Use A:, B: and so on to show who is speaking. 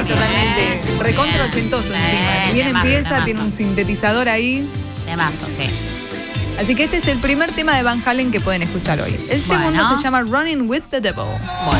A: totalmente. Recontra ochentoso encima. Bien empieza, tiene un sintetizador ahí.
B: Temazo, sí.
A: Así que este es el primer tema de Van Halen que pueden escuchar hoy. El segundo se llama Running with the Devil.
B: Bueno.